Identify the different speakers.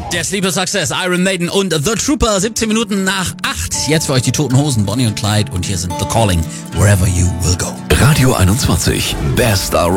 Speaker 1: Der Sleeper Success, Iron Maiden und The Trooper, 17 Minuten nach 8. Jetzt für euch die Toten Hosen, Bonnie und Clyde. Und hier sind The Calling, Wherever You Will Go.
Speaker 2: Radio 21, der Star